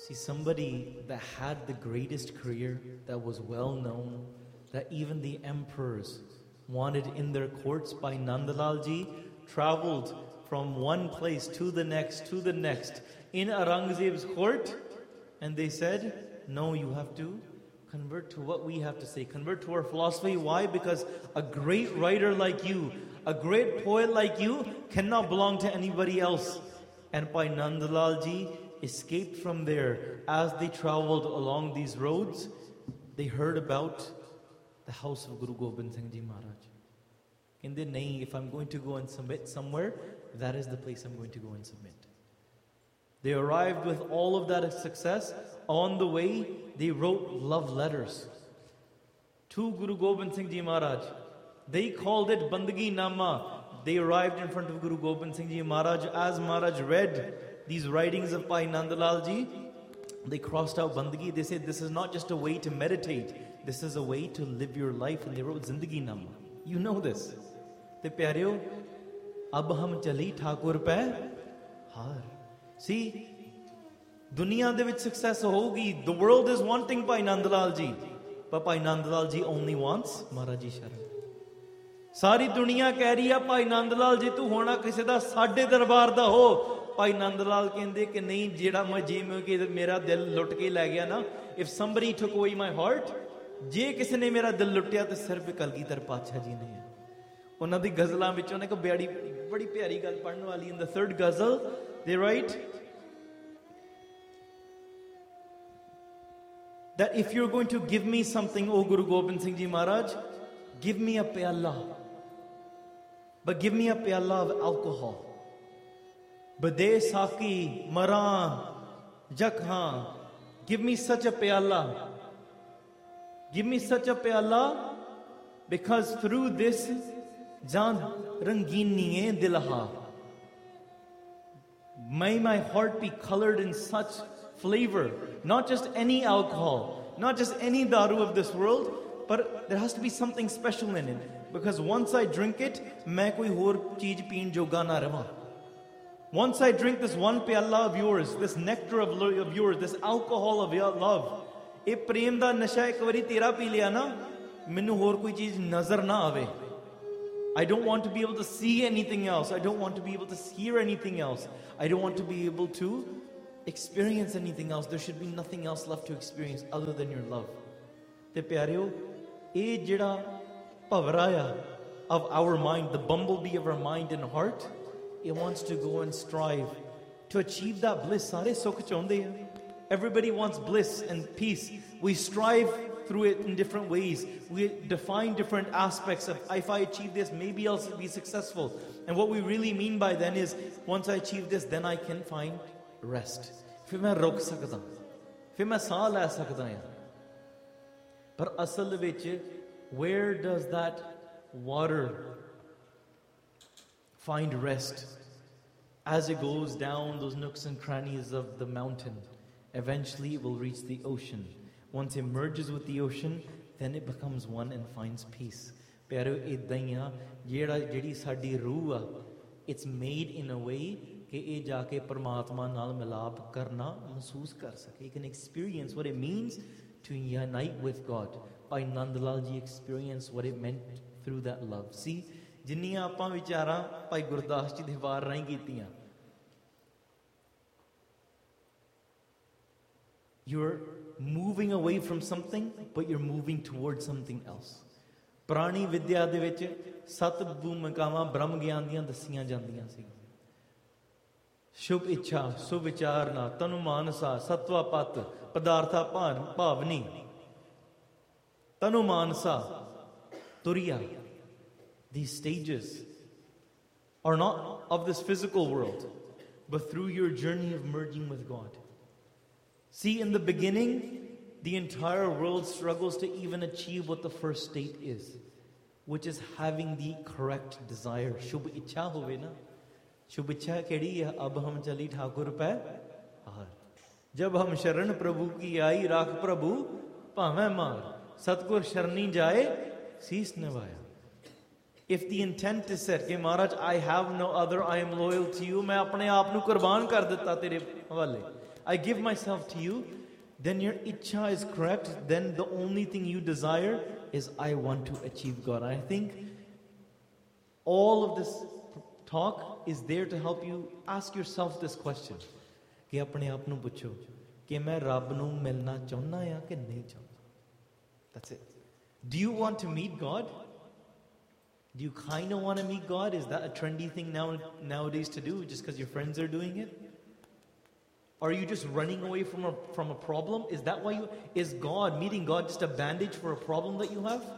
See, somebody that had the greatest career, that was well known, that even the emperors wanted in their courts, Bhai Nandlal ji traveled from one place to the next in Aurangzeb's court, and they said, no, you have to convert to what we have to say, convert to our philosophy. Why? Because a great writer like you, a great poet like you cannot belong to anybody else. And Bhai Nandlal ji escaped from there. As they traveled along these roads, they heard about the house of Guru Gobind Singh Ji Maharaj. In the name, if I'm going to go and submit somewhere, that is the place I'm going to go and submit. They arrived with all of that success. On the way, they wrote love letters to Guru Gobind Singh Ji Maharaj. They called it Bandagi Nama. They arrived in front of Guru Gobind Singh Ji Maharaj. As Maharaj read these writings of Bhai Nandlal ji, they crossed out Bandagi. They said, this is not just a way to meditate. This is a way to live your life. And they wrote Zindagi Nama. You know this. Te pyareo, ab hum chali Thakur pe har. See, dunya de vich success hogi. The world is wanting Bhai Nandlal ji. But Bhai Nandlal ji only wants Maharaj ji Sharan. Sari duniya keh rahi hai, Bhai Nandlal ji tu hona kise da ਸਾਡੇ ਦਰਬਾਰ ਦਾ ਹੋ. Bhai Nandlal ਕਹਿੰਦੇ ਕਿ ਨਹੀਂ, ਜਿਹੜਾ ਮੈਂ ਜਿਵੇਂ ਕਿ ਮੇਰਾ ਦਿਲ ਲੁੱਟ ਕੇ ਲੈ ਗਿਆ ਨਾ, if somebody took away my heart, ਜੇ ਕਿਸੇ ਨੇ ਮੇਰਾ ਦਿਲ ਲੁੱਟਿਆ ਤੇ ਸਿਰਫ ਕਲਗੀਧਰ ਪਾਤਸ਼ਾਹ ਜੀ ਨੇ ਹੈ. ਉਹਨਾਂ ਦੀ ਗਜ਼ਲਾਂ ਵਿੱਚੋਂ ਨੇ ਇੱਕ ਬੜੀ ਪਿਆਰੀ ਗੱਲ ਪੜ੍ਹਨ ਵਾਲੀ. In the third ghazal, they write that if you're going to give me something, O Guru Gobind Singh Ji Maharaj, give me a pyala. But give me a pyala of alcohol. Bade Saki, Maran, Jakhan. Give me such a pyala. Give me such a pyala, because through this, Jan Rangini Dilaha. May my heart be colored in such flavor. Not just any alcohol, not just any daru of this world, but there has to be something special in it. Because once I drink it, main koi hor cheez peen joga na raha. Once I drink this one pyala of yours, this nectar of yours, this alcohol of your love, eh prem da nasha ek wari tera pee liya na, mainu hor koi cheez nazar na aave. I don't want to be able to see anything else. I don't want to be able to hear anything else. I don't want to be able to experience anything else. There should be nothing else left to experience other than your love. Te pyareo, eh jida pavraya of our mind, the bumblebee of our mind and heart, it wants to go and strive to achieve that bliss. Sare sukh chaunde hai. Everybody wants bliss and peace. We strive through it in different ways. We define different aspects of, if I achieve this, maybe I'll be successful. And what we really mean by then is, once I achieve this, then I can find rest. Fir main ruk sakda, fir main saah le sakda ha. Par asal vich, where does that water find rest? As it goes down those nooks and crannies of the mountain, eventually it will reach the ocean. Once it merges with the ocean, then it becomes one and finds peace. Pyareo, iddain hi ha, jehdi sadi ruh ah, it's made in a way कि ये जाके परमात्मा नाल मिलाप करना महसूस कर सके. You can experience what it means to unite with God. Bhai Nandlal ji experienced what it meant through that love. See, जिन्नियां आपां विचारां भाई गुरदास जी दे वार राहीं कीतियां, you're moving away from something, but you're moving towards something else. पुरानी विद्या दे विच सत भूमिकावां ब्रह्म ज्ञान दियां दसियां जांदियां सी. शुभ इच्छा, सुविचारना, तनु मानसा, सत्वापत, पदार्था भावनी, तनु मानसा, turiya. These stages are not of this physical world, but through your journey of merging with God. See, in the beginning, the entire world struggles to even achieve what the first state is, which is having the correct desire. Shubh ichha hove na. शुभ इच्छा केड़ी है? अब हम चली ठाकुर पे हार. जब हम शरण प्रभु की आई, राख प्रभु भावे मार, सतगुर शरणी जाए शीस नवाया. If the intent is set कि महाराज I have no other, I am loyal to you, मैं अपने आप नू कुर्बान कर दिता तेरे हवाले, I give myself to you, then your ichha is correct. Then the only thing you desire is, I want to achieve God. I think all of this talk is there to help you ask yourself this question. कि अपने आप ਨੂੰ ਪੁੱਛੋ ਕਿ ਮੈਂ ਰੱਬ ਨੂੰ ਮਿਲਣਾ ਚਾਹੁੰਦਾ ਹਾਂ ਕਿ ਨਹੀਂ ਚਾਹੁੰਦਾ. That's it. Do you want to meet God? Do you kind of want to meet God? Is that a trendy thing nowadays to do just because your friends are doing it? Are you just running away from a problem? Is that why is meeting God just a bandage for a problem that you have?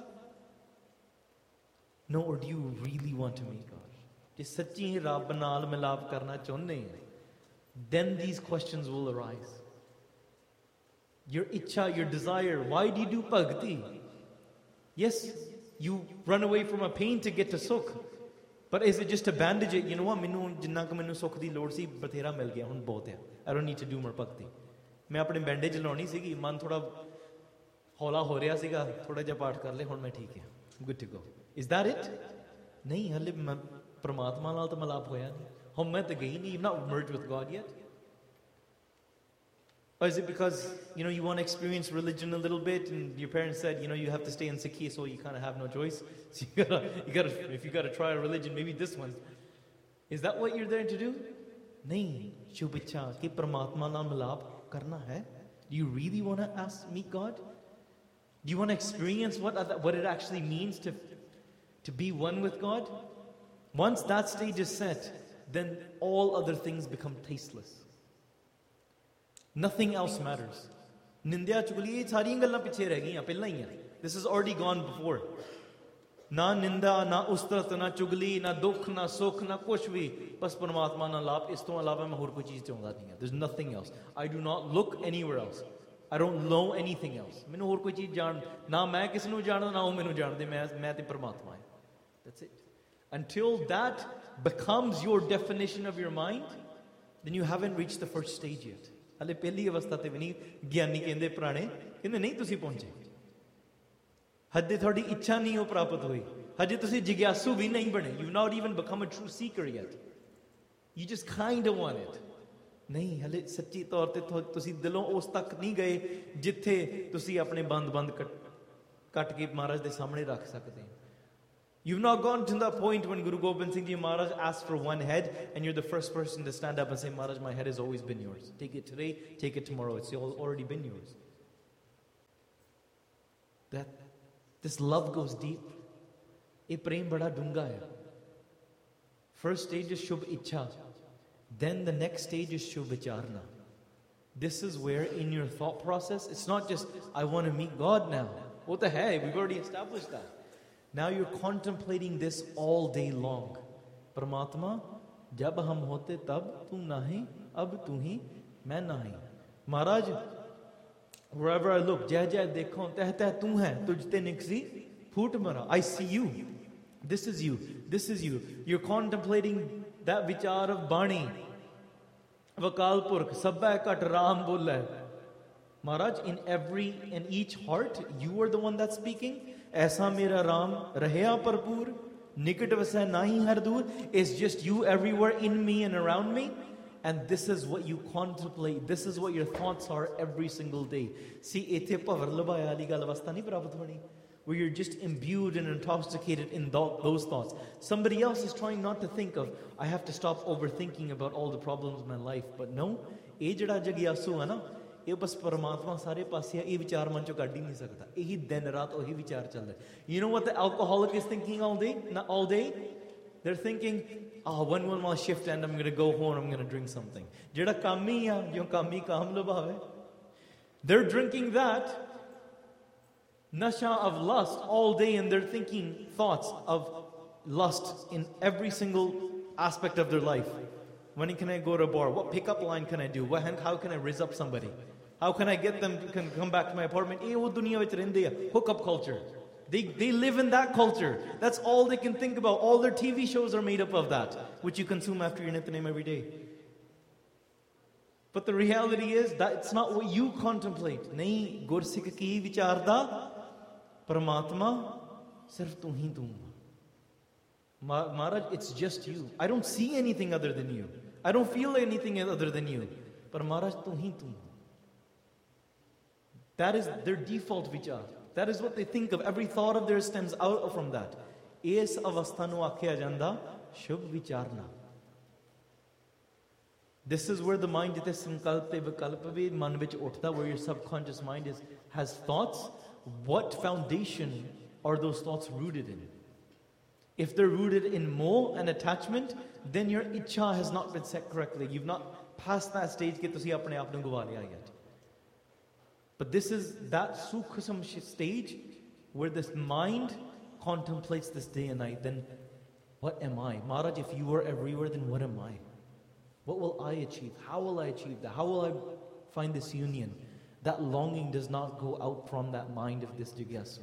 No, or do you really want to meet God? ਜੇ ਸੱਚੀ ਰੱਬ ਨਾਲ ਮਿਲਾਪ ਕਰਨਾ ਚਾਹੁੰਦੇ ਹੋ, then these questions will arise. Your ichha, your desire. Why do you do bhakti? Yes, you run away from a pain to get to sukh. But is it just to bandage it? You know what? ਮੈਨੂੰ ਜਿੰਨਾ ਕੁ ਮੈਨੂੰ ਸੁੱਖ ਦੀ ਲੋੜ ਸੀ ਬਥੇਰਾ ਮਿਲ ਗਿਆ, ਹੁਣ ਬਹੁਤ ਹੈ. I don't need to do more bhakti. ਮੈਂ ਆਪਣੇ ਬੈਂਡੇਜ ਲਾਉਣੀ ਸੀਗੀ, ਮਨ ਥੋੜਾ ਹੌਲਾ ਹੋ ਰਿਹਾ ਸੀਗਾ, ਥੋੜਾ ਜਿਹਾ ਪਾਠ ਕਰ ਲੈ, ਹੁਣ ਮੈਂ ਠੀਕ ਹਾਂ. Good to go. Is that it? ਨਹੀਂ, ਹਲੇ ਪਰਮਾਤਮਾ ਨਾਲ ਤਾਂ ਮਿਲਾਪ ਹੋਇਆ ਨਹੀਂ. ਹੁਣ ਮੈਂ ਤਾਂ ਗਈ ਨਹੀਂ. You've not merged with God yet. Or is it because, you want to experience religion a little bit, and your parents said, you have to stay in Sikhi, so you kind of have no choice. So if you gotta try a religion, maybe this one. Is that what you're there to do? Nahin, shubh ichha ki Paramatma naal milap karna hai. Do you really want to meet God? Do you want to experience what it actually means to be one with God? Once that stage is set, then all other things become tasteless. Nothing else matters. Nindya chugli ye sari gallan piche reh gayiyan pehla hi hai. This has already gone before. Na ninda, na ustat, na chugli, na dukh, na sukh, na kuch bhi. Bas Paramatma na laap, is to alawa main hor koi cheez chaunda nahi hai. There's nothing else. I do not look anywhere else. I don't know anything else. Mainu hor koi cheez jaan, na main kisi nu jaanda, na hu mainu jaande, main te Paramatma hai. That's it. Until that becomes your definition of your mind, then you haven't reached the first stage yet. ਹਲੇ ਪਹਿਲੀ ਅਵਸਥਾ ਤੇ ਵੀ ਨਹੀਂ. ਗਿਆਨੀ ਕਹਿੰਦੇ ਪੁਰਾਣੇ, ਕਹਿੰਦੇ ਨਹੀਂ ਤੁਸੀਂ ਪਹੁੰਚੇ, ਹਜੇ ਤੁਹਾਡੀ ਇੱਛਾ ਨਹੀਂ ਉਹ ਪ੍ਰਾਪਤ ਹੋਈ, ਹਜੇ ਤੁਸੀਂ ਜਿਗਿਆਸੂ ਵੀ ਨਹੀਂ ਬਣੇ. You've not even become a true seeker yet. You just kind of want it. ਨਹੀਂ, ਹਲੇ ਸੱਚੀ ਤੌਰ ਤੇ ਤੁਸੀਂ ਦਿਲੋਂ ਉਸ ਤੱਕ ਨਹੀਂ ਗਏ ਜਿੱਥੇ ਤੁਸੀਂ ਆਪਣੇ ਬੰਦ ਕੱਟ ਕੇ ਮਹਾਰਾਜ ਦੇ ਸਾਹਮਣੇ ਰੱਖ ਸਕਦੇ ਹੋ. You've not gone to that point when Guru Gobind Singh Ji Maharaj asked for one head, and you're the first person to stand up and say, Maharaj, my head has always been yours. Take it today, take it tomorrow. It's already been yours. This love goes deep. Ye prem bada dunga hai. First stage is Shubh Ichha. Then the next stage is Shubh Vicharna. This is where in your thought process, it's not just, I want to meet God now. What the heck? We've already established that. Now you're contemplating this all day long. Paramatma, jab hum hote tab tu nahi, ab tu hi, main nahi. Maharaj, wherever I look, jai jai dekho, teh teh tu hai, tujhte niksi, phoot mara. I see you. This is you. This is you. You're contemplating that vichar of Bani. Vakal Purkh, sabbay kat Ram bola. Maharaj, in each heart, you are the one that's speaking. ऐसा मेरा राम रहया भरपूर निकट वसै नाही हर दूर. It's just you everywhere in me and around me. And this is what you contemplate. This is what your thoughts are every single day. See, ਇੱਥੇ ਭਵਰ ਲਭਾਇਆ ਵਾਲੀ ਗੱਲ ਅਵਸਥਾ ਨਹੀਂ ਪ੍ਰਾਪਤ ਹੋਣੀ, where you're just imbued and intoxicated in those thoughts. Somebody else is trying not to think of, I have to stop overthinking about all the problems of my life. But no, ਇਹ ਜਿਹੜਾ ਜਗਿਆਸੂ ਹੈ ਨਾ, ਇਹ ਬਸ ਪਰਮਾਤਮਾ ਸਾਰੇ ਪਾਸੇ ਇਹ ਵਿਚਾਰ ਮਨ ਚੋਂ ਕੱਢ ਹੀ ਨਹੀਂ ਸਕਦਾ. ਇਹੀ ਦਿਨ ਰਾਤ ਉਹੀ ਵਿਚਾਰ ਚੱਲਦਾ. You know what the alcoholic is thinking all day? Not all day. They're thinking, when will my shift end? I'm going to go home, I'm going to drink something. ਜਿਹੜਾ ਕਾਮੀ ਆ, ਜੋ ਕਾਮੀ ਕਾਮ ਲਭਾਵੇ. They're drinking that nasha of lust all day, and they're thinking thoughts of lust in every single aspect of their life. When can I go to a bar? What pickup line can I do? How can I raise up somebody? How can I get them to come back to my apartment? Hookup culture. They live in that culture. That's all they can think about. All their TV shows are made up of that, which you consume after your Nityanem every day. But the reality is that it's not what you contemplate. Nahi, Gursikh ki vicharda, Paramatma, sirf tu hi tu. Maharaj, it's just you. I don't see anything other than you. I don't feel anything other than you. par Maharaj tu hi tu. That is their default vichar. That is what they think of. Every thought of theirs stems out from that. Is avastha nu akhya janda shubh vicharna. This is where the mind jite sankalp te vikalp ve man vich uthda, where your subconscious mind has thoughts. What foundation are those thoughts rooted in? If they're rooted in moh and attachment, then your ichha has not been set correctly. You've not passed that stage ke tusi apne aap nu gwa liya yet. But this is that sukhsam stage where this mind contemplates this day and night. Then what am I? Maharaj, if you are everywhere, then what am I? What will I achieve? How will I achieve that? How will I find this union? That longing does not go out from that mind of this jigyasu.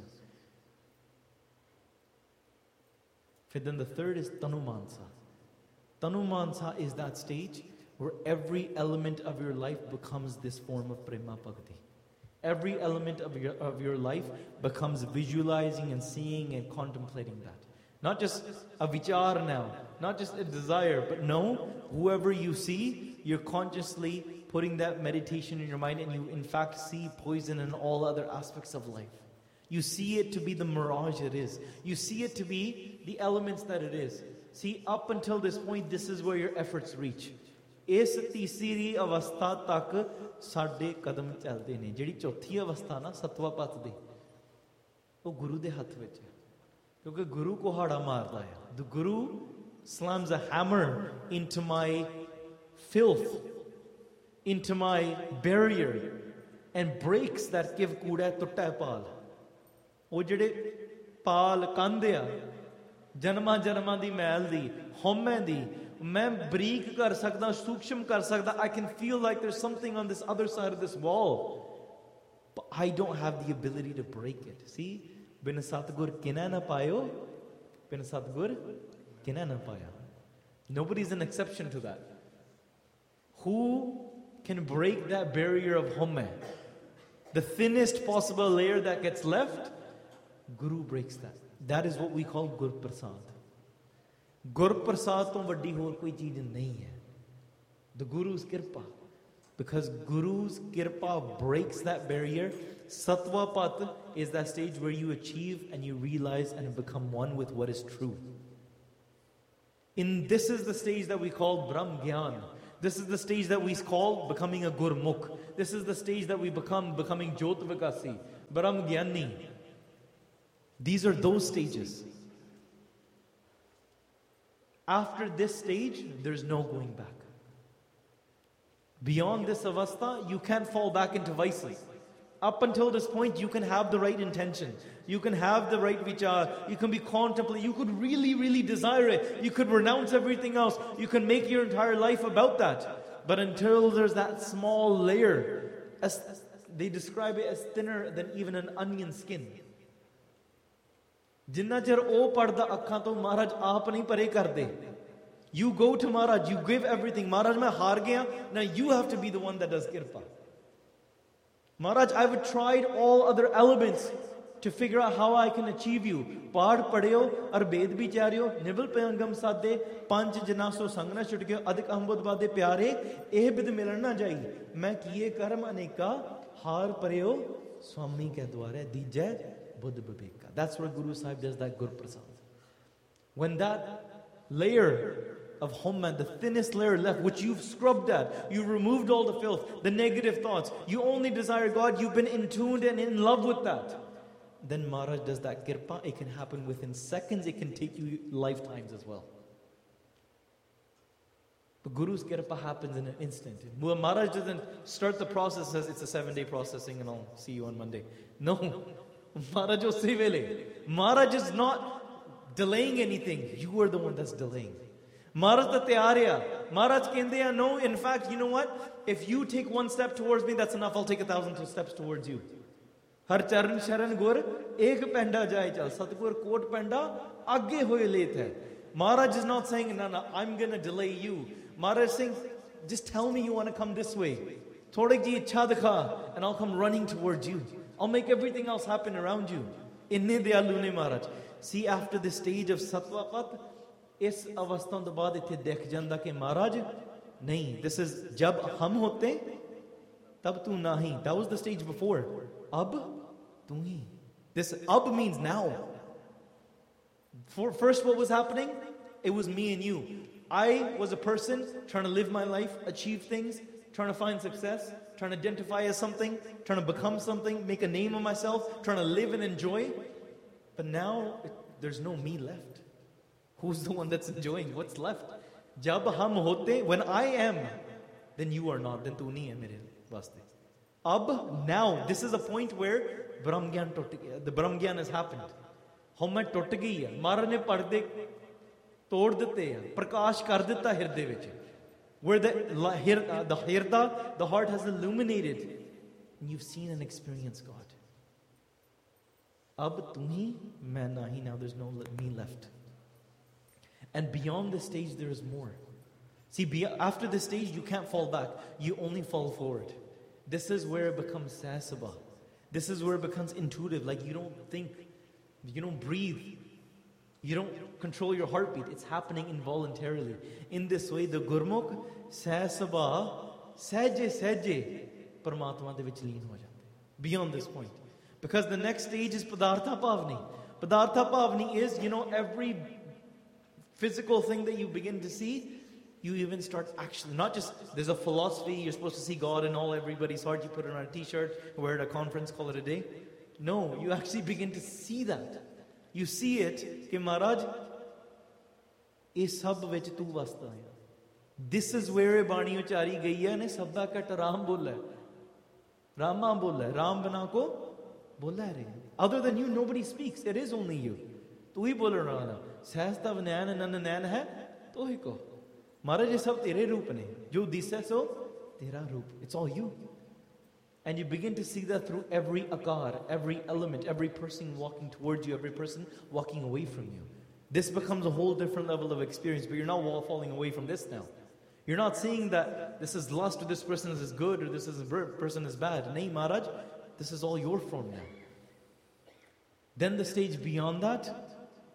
Then the third is tanumansa. Tanumansa is that stage where every element of your life becomes this form of prema bhakti. Every element of your life becomes visualizing and seeing and contemplating that. Not just a vichar now, not just a desire, but no, whoever you see, you're consciously putting that meditation in your mind, and you in fact see poison in all other aspects of life. You see it to be the mirage it is. You see it to be the elements that it is. See, up until this point, this is where your efforts reach. ਇਸ ਤੀਸਰੀ ਅਵਸਥਾ ਤੱਕ ਸਾਡੇ ਕਦਮ ਚੱਲਦੇ ਨੇ. ਜਿਹੜੀ ਚੌਥੀ ਅਵਸਥਾ ਨਾ ਸਤਵਾ ਪਤ ਦੀ, ਉਹ ਗੁਰੂ ਦੇ ਹੱਥ ਵਿੱਚ ਹੈ, ਕਿਉਂਕਿ ਗੁਰੂ ਕੁਹਾੜਾ ਮਾਰਦਾ ਹੈ. The Guru slams a hammer into my filth, into my barrier, and breaks that give ਕੂੜਾ ਟੁੱਟਾ ਪਾਲ. ਉਹ ਜਿਹੜੇ ਪਾਲ ਕੰਧ ਆ ਜਨਮਾਂ ਜਨਮਾਂ ਦੀ ਮੈਲ ਦੀ, ਹਉਮੈ ਦੀ, ਮੈਂ ਬਰੀਕ ਕਰ ਸਕਦਾ, ਸੂਖਸ਼ਮ ਕਰ ਸਕਦਾ. I can feel like there's something on this other side of this wall, but I don't have the ability to break it. See, bin satgur kina na payo, bin satgur kina na paya. Nobody's an exception to that. Who can break that barrier of home? The thinnest possible layer that gets left, Guru breaks that. That is what we call Gur Prasad. Gur Prasad to vaddi hor koi cheez nahi hai. The Guru's Kirpa. Because Guru's Kirpa breaks that barrier. Sattva Pat is that stage where you achieve and you realize and become one with what is true. This is the stage that we call Brahm Gyan. This is the stage that we call becoming a Gurmukh. This is the stage that we becoming Jyot Vikasi, Brahm Gyani. These are those stages. After this stage, there's no going back. Beyond this avastha, you can't fall back into vices. Up until this point, you can have the right intention. You can have the right vichar. You can be contemplating. You could really, really desire it. You could renounce everything else. You can make your entire life about that. But until there's that small layer, they describe it as thinner than even an onion skin. जिन्ना चर ओ पढ़दा अखां तो महाराज आप नहीं परे कर दे. You go to Maharaj, you give everything. Maharaj, मैं हार गया. Now you have to be the one that does kirpa. Maharaj, I've tried all other elements to figure out how I can achieve you. Paad padeo, ar bed bhi charyo, nibal payangam sadde, panch janaso sangna chutke, adik ahmad bade pyare, eh bid milan na jai. Main kiye karm aneka, har pareo, swami ke dware, dijay, buddh babeka. That's where Guru Sahib does that Gur Prasad. When that layer of Homman, the thinnest layer left, which you've scrubbed at, you've removed all the filth, the negative thoughts, you only desire God, you've been in tuned and in love with that. Then Maharaj does that kirpa. It can happen within seconds, it can take you lifetimes as well. But Guru's kirpa happens in an instant. Maharaj doesn't start the process, says it's a 7-day processing and I'll see you on Monday. No. Maharaj is not delaying anything. You are the one that's delaying. Maharaj da tayar. Maharaj kende no, in fact, you know what? If you take one step towards me, that's enough. I'll take 1,000 steps towards you. Har charan sharan gur, ek penda jai chal. Satgur kot penda, agge hoye let hai. Maharaj is not saying, no, I'm going to delay you. Maharaj is saying, just tell me you want to come this way. Thodak ji ichha dikha, and I'll come running towards you. I'll make everything else happen around you. Inne dayalu ne Maharaj. See, after the stage of Sattva Pat, is avasthan to baad ithe dekh janda ke Maharaj nahi. This is jab hum hote, tab tu nahi. That was the stage before. Ab tu hi. This ab means now. First, what was happening? It was me and you. I was a person trying to live my life, achieve things, trying to find success, trying to identify as something, trying to become something, make a name of myself, trying to live and enjoy. But now, there's no me left. Who's the one that's enjoying? What's left? Jab hum hote, when I am, then you are not. Then tu nahi hai mere vaste. Ab, now, this is a point where Brahmgyan tot gaya. The Brahmgyan has happened. Hum tot gayi hai. Maharaj ne parde tod ditte hai. Prakash kar ditta hirde vich. Where the hirda, the heart has illuminated. And you've seen and experienced God. Ab tu hi, main nahi. Now there's no me left. And beyond this stage, there is more. See, after this stage, you can't fall back. You only fall forward. This is where it becomes sasaba. This is where it becomes intuitive. Like you don't think, you don't breathe. You don't control your heartbeat. It's happening involuntarily. In this way, the Gurmukh, sasaba, sahje, Paramatma de vich leen ho jate. Beyond this point. Because the next stage is Padartha Pavni. Padartha Pavni is, every physical thing that you begin to see, you even start actually, not just, there's a philosophy, you're supposed to see God in everybody's heart, you put it on a t-shirt, wear it at a conference, call it a day. No, you actually begin to see that. You see it, कि Maharaj, इस सब विच तू वसता है. This is where बाणी उचारी गई है, ने सबदा cut Ram बोला है. Rama बोला है, राम बना को बोला है. Other than you, nobody speaks. It is only you. तू ही बोल रहा है. सहस्ता नैन नन नैन है तो ही को महाराज ये सब तेरे रूप ने जो दिसे सो तेरा रूप. It's all you. And you begin to see that through every akar, every element, every person walking towards you, every person walking away from you. This becomes a whole different level of experience, but you're not falling away from this now. You're not seeing that this is lust or this person is good or this person is bad. Nay, Maharaj, this is all your form now. Then the stage beyond that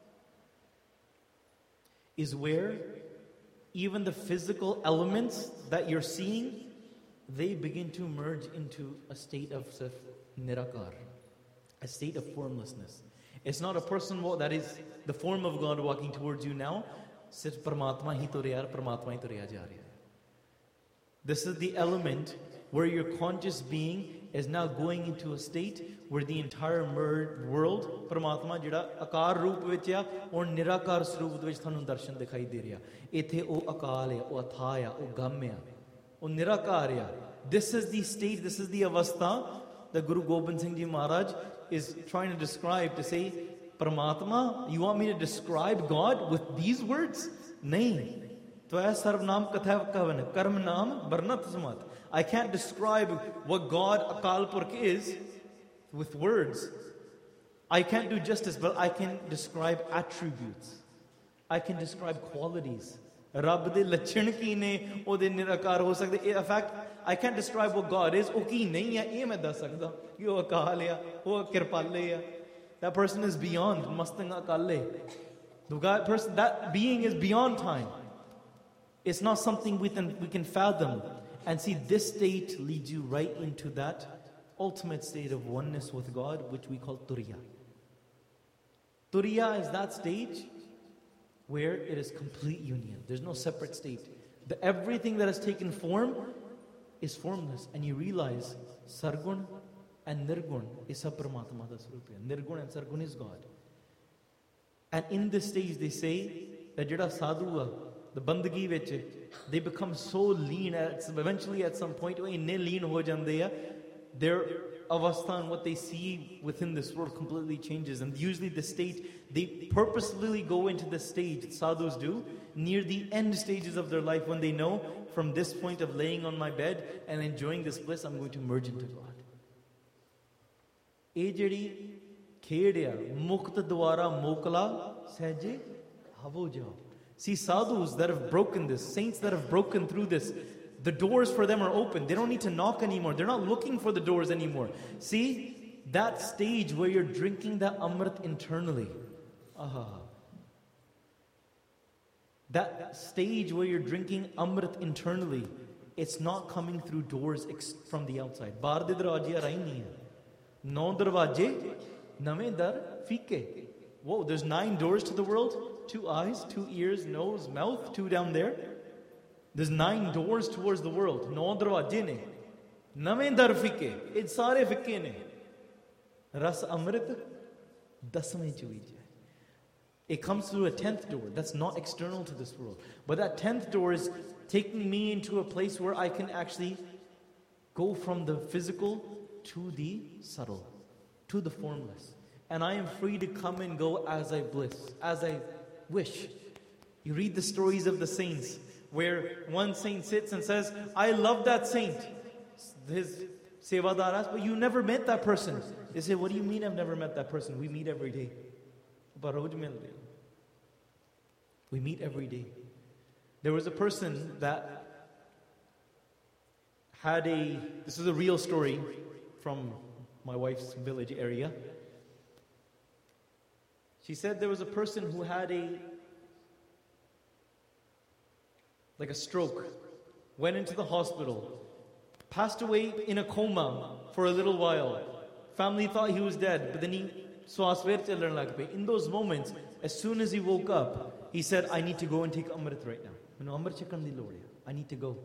is where even the physical elements that you're seeing, they begin to merge into a state of nirakar, a state of formlessness. It's not a person that is the form of God walking towards you now. Sirf Paramatma hi to reha, Paramatma hi to reha ja raha hai. This is the element where your conscious being is now going into a state where the entire world, Paramatma jada akar roop vich ya aur nirakar swarup vich thanu darshan dikhai de raha. Ithe o akal hai, o atha hai, o gam hai, o nirakar hai. This is the state, this is the avastha that Guru Gobind Singh Ji Maharaj is trying to describe, to say, Paramatma, you want me to describe God with these words? Nahi. Tvaya sarv naam katha kavan, karm naam barnat samat. I can't describe what God, Akal Purkh, is with words. I can't do justice, but I can describe attributes. I can describe qualities. Rab de lachan ki ne ode nirakar ho sakde. In fact, I can't describe what God is. O ki nahi hai, ye main das sakda. Ki o akal hai, o kirpal hai. That person is beyond mastang akal. The God person, that being is beyond time. It's not something we can fathom. And see, this state leads you right into that ultimate state of oneness with God, which we call Turiya. Turiya is that stage where it is complete union. There's no separate state. Everything that has taken form is formless. And you realize Sargun and Nirgun is Paramatma da Swarupya. Nirgun and Sargun is God. And in this stage they say that Jada Sadhuva, the bandagi vich, they become so lean, eventually at some point, their avastha and what they see within this world completely changes. And usually the state, they purposely go into the stage, sadhus do, near the end stages of their life when they know, from this point of laying on my bed and enjoying this bliss, I'm going to merge into God. ਇਹ ਜਿਹੜੀ ਖੇਡ ਆ ਮੁਕਤ ਦੁਆਰਾ ਮੋਕਲਾ ਸਹਿਜੇ ਹਵੋ ਜਾਓ. See, sadhus that have broken this, saints that have broken through this, the doors for them are open. They don't need to knock anymore. They're not looking for the doors anymore. See, that stage where you're drinking that amrit internally. Aha. That stage where you're drinking Amrit internally, it's not coming through doors from the outside. Baar de darwaje rahi nahi hai. 9 darwaje, name dar fike. Whoa, there's 9 doors to the world? 2 eyes, 2 ears, nose, mouth, 2 down there. There's 9 doors towards the world. 9 darwaje ne. Name dar fike. It's sare fike ne. Ras Amrit, 10वें चुईज. It comes through a 10th door that's not external to this world. But that 10th door is taking me into a place where I can actually go from the physical to the subtle, to the formless. And I am free to come and go as I wish. You read the stories of the saints, where one saint sits and says, I love that saint. His sevadaras, but you never met that person. They say, what do you mean I've never met that person? We meet every day. We meet every day. There was a person that had this is a real story from my wife's village area. She said there was a person who had like a stroke, went into the hospital, passed away in a coma for a little while. Family thought he was dead, but then in those moments, as soon as he woke up, he said, I need to go and take Amrit right now. I need to go.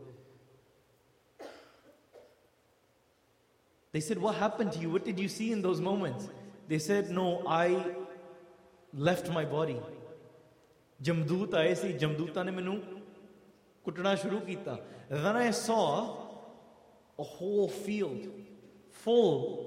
They said, what happened to you? What did you see in those moments? They said, no, I left my body. Jamdoot aaye si, Jamdoota ne mainu kutna shuru kita. Then I saw a whole field full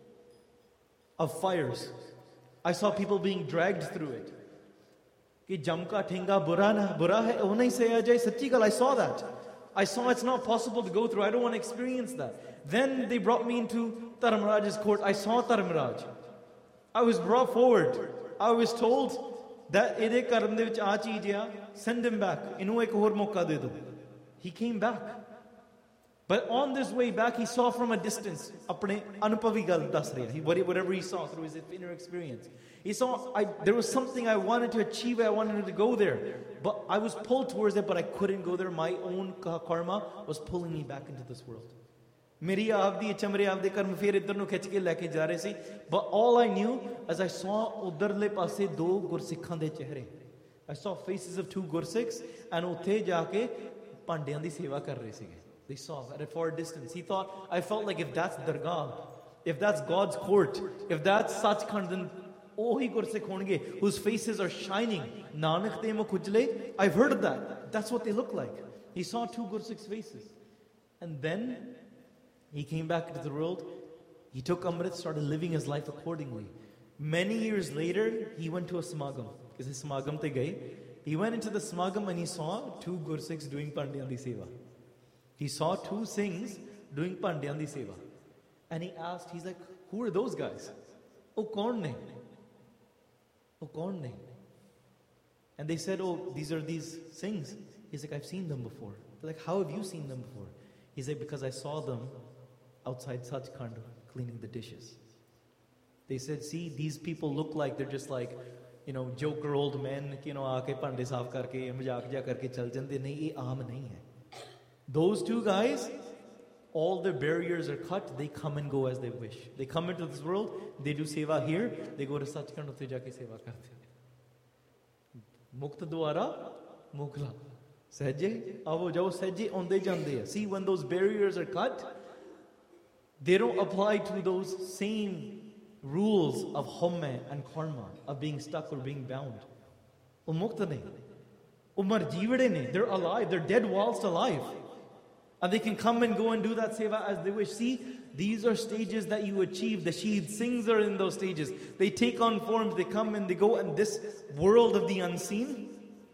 of fires. I saw people being dragged through it. Ki jamka thinga bura hai, oh nahi seya jai, sachi gal, I saw that. I saw it's not possible to go through. I don't want to experience that. Then they brought me into Dharmaraj's court. I saw Dharmaraj. I was brought forward. I was told that ede karam de vich aa cheez hai, send him back. Inu ek hor mauka de do. He came back. But on this way back, he saw from a distance, apne anupavi gal das reha, whatever he saw through his inner experience. He saw, there was something I wanted to achieve, I wanted to go there. But I was pulled towards it, but I couldn't go there. My own karma was pulling me back into this world. Meri aapdi chamre aapde karma fir idhar nu khich ke leke ja rahe si. But all I knew, as I saw udarle paase do gursikhan de chehre. I saw faces of 2 gursikhs, and uthe jaake pandyan di seva kar rahe sige. They saw at a far distance. He thought, I felt like if that's Dargah, if that's God's court, if that's Sachkhand, then ohi Gursikh honge whose faces are shining. Nanak te mo khujle. I've heard of that. That's what they look like. He saw 2 Gursikhs' faces. And then he came back into the world. He took Amrit, started living his life accordingly. Many years later, he went to a smagam. Because his smagam te gaye. He went into the smagam and he saw 2 Gursikhs doing Pandyan di seva. He saw 2 Singhs doing Pandyan di seva. And he asked, he's like, who are those guys? Oh, kaun ne? Oh, kaun ne? And they said, oh, these are these Singhs. He's like, I've seen them before. They're like, how have you seen them before? He's like, because I saw them outside Sachkhand cleaning the dishes. They said, see, these people look like they're just like, joker old men, aake pande saaf karke, mazak ja karke chal jande. Nahi, ye aam nahi hai. Those 2 guys, all their barriers are cut. They come and go as they wish. They come into this world, they do seva here, they go to Sachkhand, utte jaake seva karte. Mukt dwara, mughla. Sahje, avo jao sahje onde jande hai. See, when those barriers are cut, they don't apply to those same rules of homme and karma, of being stuck or being bound. Mukta nahi. Umar jivade ne. They're alive. They're dead whilst alive. And they can come and go and do that seva as they wish. See, these are stages that you achieve. The Shaheed Singhs are in those stages. They take on forms, they come and they go. And this world of the unseen,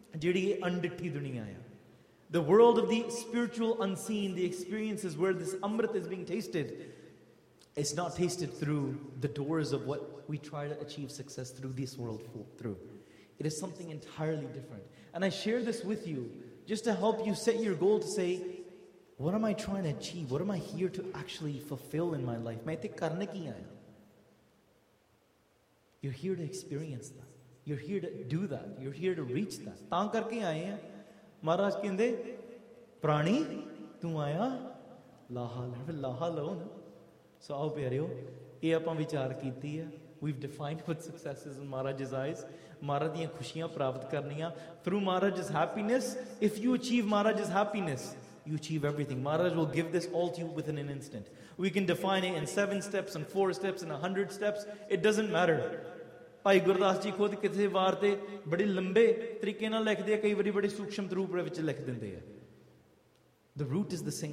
the world of the spiritual unseen, the experiences where this Amrit is being tasted, it's not tasted through the doors of what we try to achieve success through this world through. It is something entirely different. And I share this with you just to help you set your goal to say, what am I trying to achieve? What am I here to actually fulfill in my life? You're here to experience that. You're here to do that. You're here to reach that. ਤਾਂ ਕਰਕੇ ਆਏ ਆ ਮਹਾਰਾਜ ਕਹਿੰਦੇ ਪ੍ਰਾਣੀ ਤੂੰ ਆਇਆ ਲਾਹਾ ਲੈ ਫਿਰ ਲਾਹਾ ਲਓ ਨਾ ਸੋ ਆਓ ਪਿਆਰਿਓ ਇਹ ਆਪਾਂ ਵਿਚਾਰ ਕੀਤੀ ਹੈ we've defined what success is in Maharaj's eyes Maharaj ਦੀਆਂ ਖੁਸ਼ੀਆਂ ਪ੍ਰਾਪਤ ਕਰਨੀਆਂ through Maharaj's happiness if you achieve Maharaj's happiness you achieve everything Maharaj will give this all to you within an instant we can define it in 7 steps and 4 steps and 100 steps it doesn't matter Bhai Gurdas ji ਖੁਦ ਕਿਸੇ ਵਾਰ ਤੇ ਬੜੇ ਲੰਬੇ ਤਰੀਕੇ ਨਾਲ ਲਿਖਦੇ ਆ ਕਈ ਵਾਰੀ ਬੜੇ ਸੂਖਸ਼ਮ ਰੂਪ ਵਿੱਚ ਲਿਖ ਦਿੰਦੇ ਆ the root is the same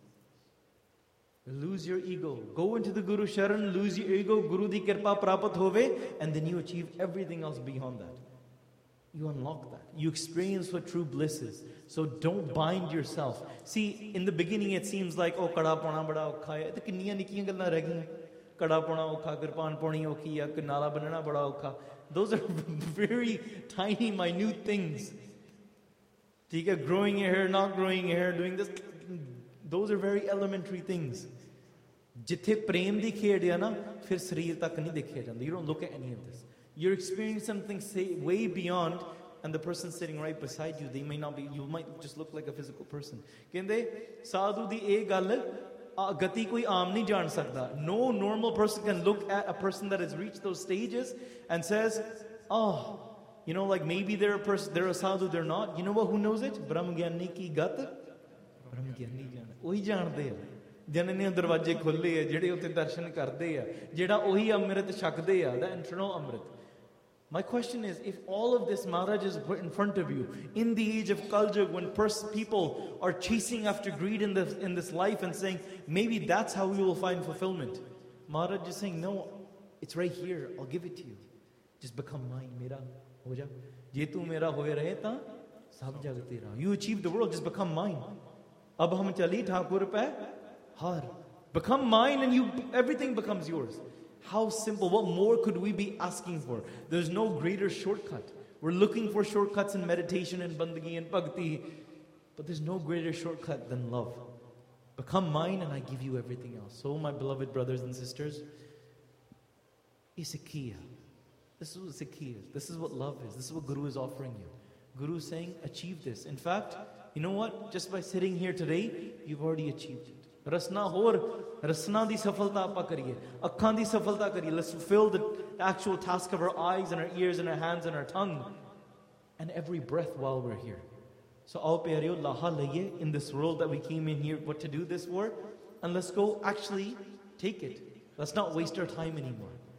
lose your ego go into the Guru Sharan lose your ego Guru di kirpa prapat hove and then you achieve everything else beyond that you unlock that you experience what true bliss is so don't bind yourself see in the beginning it seems like oh kada pauna bada aukha hai te kinniyan nikkiyan gallan reh gayiyan kada pauna aukha kirpan pauni aukhi ya nala banana bada aukha those are very tiny minute things theek hai growing your hair not growing your hair doing this those are very elementary things ਜਿੱਥੇ ਪ੍ਰੇਮ ਦੀ ਖੇਡ ਹੈ ਨਾ ਫਿਰ ਸਰੀਰ ਤੱਕ ਨਹੀਂ ਦੇਖਿਆ ਜਾਂਦਾ you don't look at any of this you're experiencing something say way beyond and the person sitting right beside you they may not be you might just look like a physical person ਕਹਿੰਦੇ ਸਾਧੂ ਦੀ ਇਹ ਗੱਲ ਗਤੀ ਕੋਈ ਆਮ ਨਹੀਂ ਜਾਣ ਸਕਦਾ no normal person can look at a person that has reached those stages and says oh you know like maybe they're a sadhu they're not you know what who knows it brahma gyani ki gat brahma gyani ਜਾਣਦਾ ਉਹੀ ਜਾਣਦੇ ਆ ਜਿਨ੍ਹਾਂ ਨੇ ਦਰਵਾਜ਼ੇ ਖੋਲੇ ਆ ਜਿਹੜੇ ਉੱਤੇ ਦਰਸ਼ਨ ਕਰਦੇ ਆ ਜਿਹੜਾ ਉਹੀ ਅੰਮ੍ਰਿਤ ਛਕਦੇ ਆ ਦਾ internal Amrit My question is if all of this Maharaj is put in front of you in the age of Kaljug when people are chasing after greed in this life and saying maybe that's how we will find fulfillment Maharaj is saying no it's right here I'll give it to you just become mine mera ho ja je tu mera hoye rahe ta sab jag tera you achieve the world just become mine ab hum chali Thakur pe har become mine and everything becomes yours how simple what more could we be asking for there's no greater shortcut we're looking for shortcuts in meditation and bandagi and bhakti but there's no greater shortcut than love become mine and I give you everything else so my beloved brothers and sisters Isakiya this is what Isakiya is this is what love is this is what Guru is offering you Guru is saying achieve this in fact you know what just by sitting here today you've already achieved it ਰਸਨਾ ਹੋਰ ਰਸਨਾ ਦੀ ਸਫਲਤਾ ਆਪਾਂ ਕਰੀਏ ਅੱਖਾਂ ਦੀ ਸਫਲਤਾ ਕਰੀਏ let's fulfill the actual task of our eyes and our ears and our hands and our tongue and every breath while we're here so ਆਓ ਪਿਆਰਿਓ ਲਾਹਾ ਲਈਏ in this world that we came in here what to do this for and let's go actually take it let's not waste our time anymore